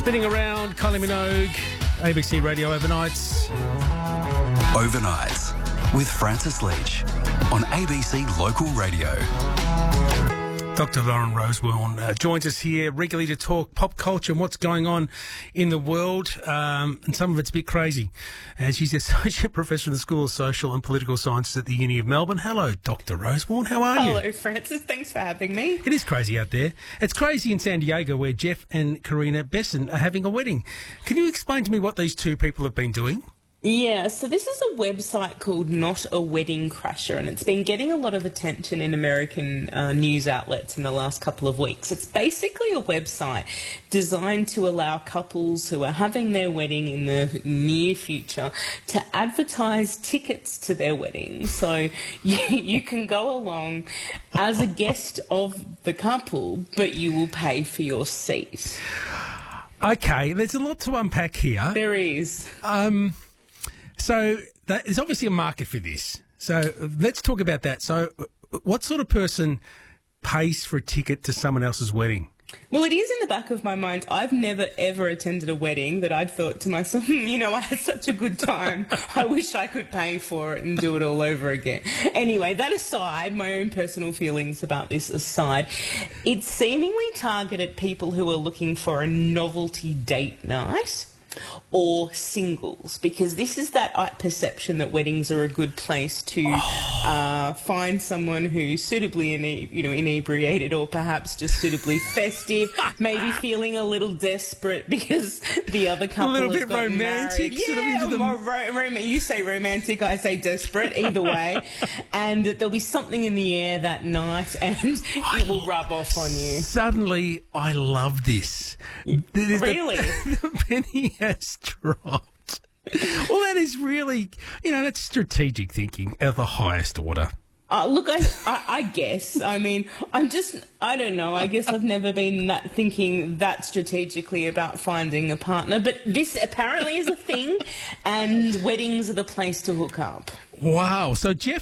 Spinning around, Kylie Minogue, ABC Radio Overnights. Overnights with Francis Leach on ABC Local Radio. Dr. Lauren Rosewarne joins us here regularly to talk pop culture and what's going on in the world, and some of it's a bit crazy. She's Associate Professor in the School of Social and Political Sciences at the Uni of Melbourne. Hello, Dr. Rosewarne. How are you? Hello, Francis. Thanks for having me. It is crazy out there. It's crazy in San Diego where Jeff and Karina Besson are having a wedding. Can you explain to me what these two people have been doing? Yeah, so this is a website called Not a Wedding Crasher, and it's been getting a lot of attention in American news outlets in the last couple of weeks. It's basically a website designed to allow couples who are having their wedding in the near future to advertise tickets to their wedding. So you can go along as a guest of the couple, but you will pay for your seat. Okay, there's a lot to unpack here. There is. So there's obviously a market for this. So let's talk about that. So what sort of person pays for a ticket to someone else's wedding? Well, it is in the back of my mind. I've never, ever attended a wedding that I'd thought to myself, I had such a good time. I wish I could pay for it and do it all over again. Anyway, that aside, my own personal feelings about this aside, it's seemingly targeted people who are looking for a novelty date night or singles, because this is that perception that weddings are a good place to find someone who's suitably inebriated or perhaps just suitably festive, maybe feeling a little desperate because the other couple a little has bit gotten romantic, married. sort of into the... You say romantic, I say desperate, either way, and there'll be something in the air that night and it will rub off on you. Suddenly, I love this. Really? The penny has dropped. Well, that is really, that's strategic thinking of the highest order. Look, I guess. I mean, I don't know. I guess I've never been thinking that strategically about finding a partner. But this apparently is a thing, and weddings are the place to hook up. Wow. So Jeff